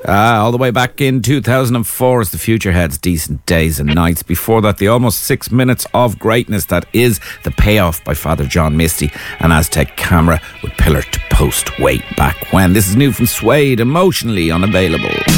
All the way back in 2004 as the future heads, Decent Days and Nights. Before that, the almost 6 minutes of greatness that is The Payoff by Father John Misty and Aztec Camera with Pillar to Post way back when. This is new from Suede, Emotionally Unavailable.